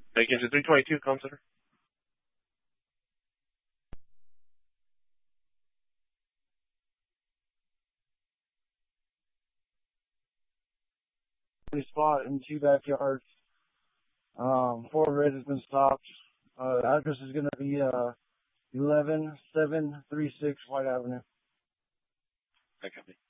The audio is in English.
Thank you. 322, consider. Spot in 2 backyards. 4 red has been stopped. Address is going to be 11736 White Avenue. Okay.